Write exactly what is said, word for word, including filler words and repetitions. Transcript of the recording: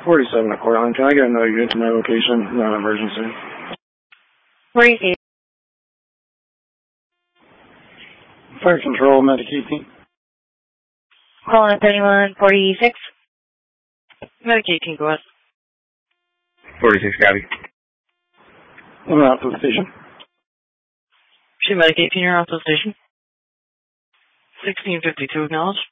forty-seven at Portland. Can I get another unit to my location? Not an emergency. forty-eight. Fire control, medicating. Calling thirty-one forty-six. Medicating, go ahead. forty-six, copy. I'm out to the station. She medicating, you're out to the station. sixteen fifty-two, acknowledge.